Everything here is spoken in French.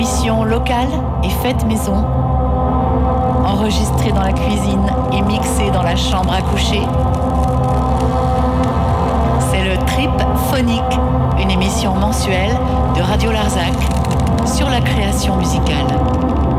émission locale et faite maison, enregistrée dans la cuisine et mixée dans la chambre à coucher. C'est le Trip Phonique, une émission mensuelle de Radio Larzac sur la création musicale.